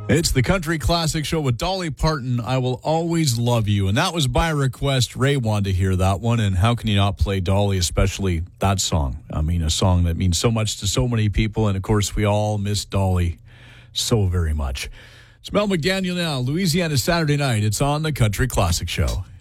It's the Country Classic Show with Dolly Parton, I Will Always Love You. And that was by request. Ray wanted to hear that one. And how can you not play Dolly, especially that song? I mean, a song that means so much to so many people. And, of course, we all miss Dolly so very much. It's Mel McDaniel now, Louisiana Saturday Night. It's on the Country Classic Show.